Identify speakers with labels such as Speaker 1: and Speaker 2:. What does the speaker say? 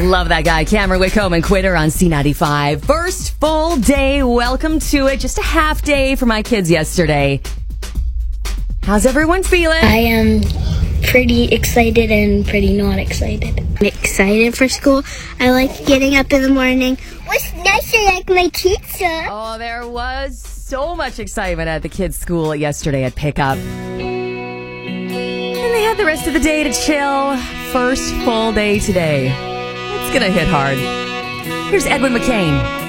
Speaker 1: Love that guy. Cameron Whitcomb and Quitter on C95. First full day. Welcome to it. Just a half day for my kids yesterday. How's everyone feeling?
Speaker 2: I am pretty excited and pretty not excited. I'm excited for school. I like getting up in the morning. What's nice, I like my pizza.
Speaker 1: Oh, there was so much excitement at the kids' school yesterday at pickup. And they had the rest of the day to chill. First full day today. It's gonna hit hard. Here's Edwin McCain.